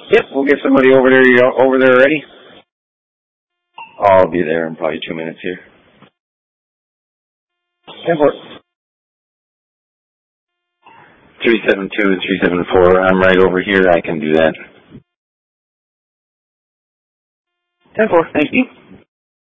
Yep, we'll get somebody over there. You over there already? I'll be there in probably 2 minutes here. 10-4. 372 and 374. I'm right over here. I can do that. 10-4. Thank you.